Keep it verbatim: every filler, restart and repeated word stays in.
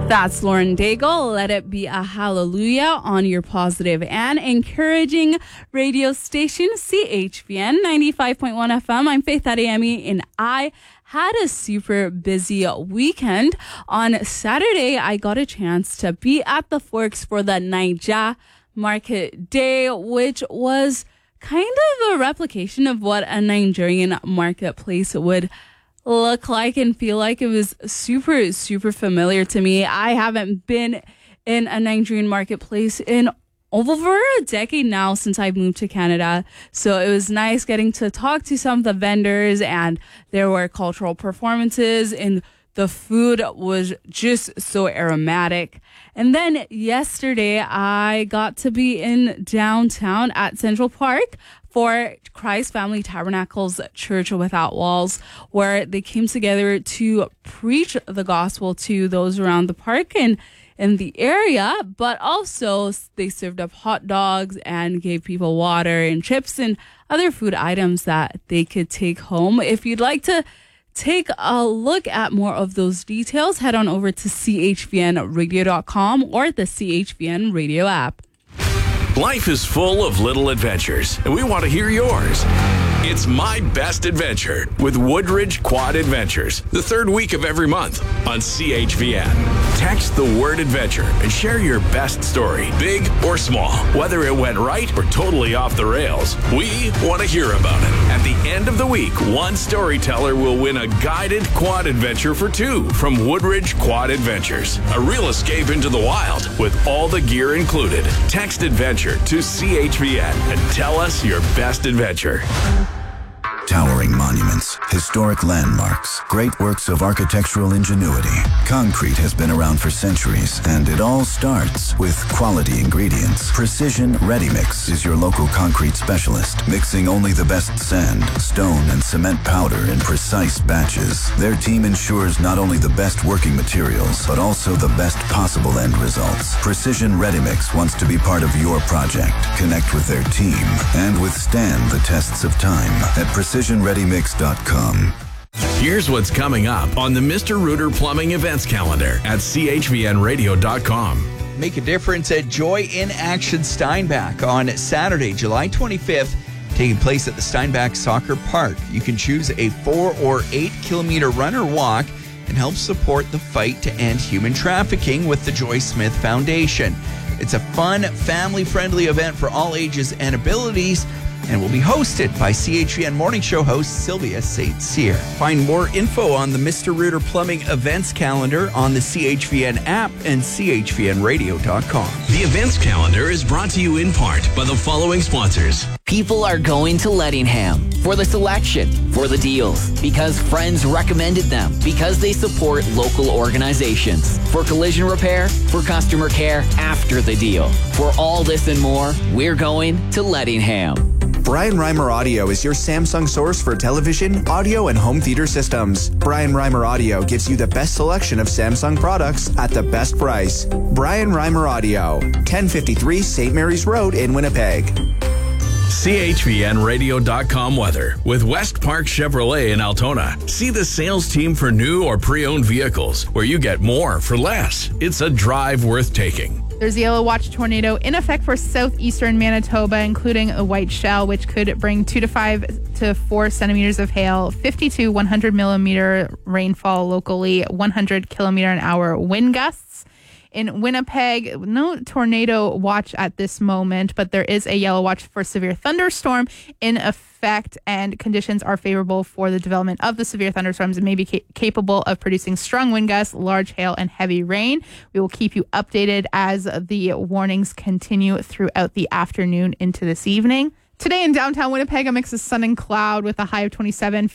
That's Lauren Daigle. Let it be a hallelujah on your positive and encouraging radio station, C H V N ninety-five point one F M. I'm Faith Adeyemi, and I had a super busy weekend. On Saturday, I got a chance to be at the Forks for the Naija Market Day, which was kind of a replication of what a Nigerian marketplace would look like and feel like. It was super, super familiar to me. I haven't been in a Nigerian marketplace in over a decade now since I moved to Canada. So it was nice getting to talk to some of the vendors, and there were cultural performances, and the food was just so aromatic. And then yesterday, I got to be in downtown at Central Park for Christ Family Tabernacles Church Without Walls, where they came together to preach the gospel to those around the park and in the area, but also they served up hot dogs and gave people water and chips and other food items that they could take home. If you'd like to take a look at more of those details, head on over to C H V N radio dot com or the C H V N radio app. Life is full of little adventures, and we want to hear yours. It's My Best Adventure with Woodridge Quad Adventures, the third week of every month on C H V N. Text the word adventure and share your best story, big or small. Whether it went right or totally off the rails, we want to hear about it. At the end of the week, one storyteller will win a guided quad adventure for two from Woodridge Quad Adventures. A real escape into the wild with all the gear included. Text adventure to C H V N and tell us your best adventure. Towering monuments, historic landmarks, great works of architectural ingenuity. Concrete has been around for centuries, and it all starts with quality ingredients. Precision Ready Mix is your local concrete specialist, mixing only the best sand, stone, and cement powder in precise batches. Their team ensures not only the best working materials, but also the best possible end results. Precision Ready Mix wants to be part of your project, connect with their team, and withstand the tests of time at precision ready mix dot com. Here's what's coming up on the Mister Rooter Plumbing events calendar at C H V N radio dot com. Make a difference at Joy in Action Steinbach on Saturday, July twenty-fifth, taking place at the Steinbach Soccer Park. You can choose a four or eight kilometer run or walk and help support the fight to end human trafficking with the Joy Smith Foundation. It's a fun, family-friendly event for all ages and abilities, and will be hosted by C H V N Morning Show host Sylvia Saint Cyr. Find more info on the Mister Rooter Plumbing events calendar on the C H V N app and C H V N radio dot com. The events calendar is brought to you in part by the following sponsors. People are going to Lettingham for the selection, for the deals, because friends recommended them, because they support local organizations, for collision repair, for customer care after the deal. For all this and more, we're going to Lettingham. Brian Reimer Audio is your Samsung source for television, audio, and home theater systems. Brian Reimer Audio gives you the best selection of Samsung products at the best price. Brian Reimer Audio, ten fifty-three Saint Mary's Road in Winnipeg. C H V N radio dot com weather with West Park Chevrolet in Altona. See the sales team for new or pre-owned vehicles where you get more for less. It's a drive worth taking. There's a yellow watch tornado in effect for southeastern Manitoba, including a white shell, which could bring two to five to four centimeters of hail, fifty to one hundred millimeter rainfall locally, one hundred kilometer an hour wind gusts. In Winnipeg, no tornado watch at this moment, but there is a yellow watch for severe thunderstorm in effect, and conditions are favorable for the development of the severe thunderstorms and may be ca- capable of producing strong wind gusts, large hail, and heavy rain. We will keep you updated as the warnings continue throughout the afternoon into this evening. Today in downtown Winnipeg, a mix of sun and cloud with a high of twenty-seven.